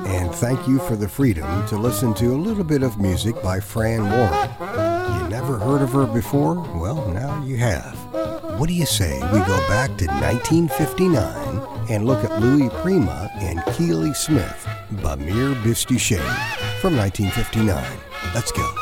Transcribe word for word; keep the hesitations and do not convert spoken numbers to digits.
and thank you for the freedom to listen to a little bit of music by Fran Warren. You never heard of her before? Well, now you have. What do you say we go back to nineteen fifty-nine and look at Louis Prima and Keely Smith, Bamir Bistouche, from nineteen fifty-nine. Let's go.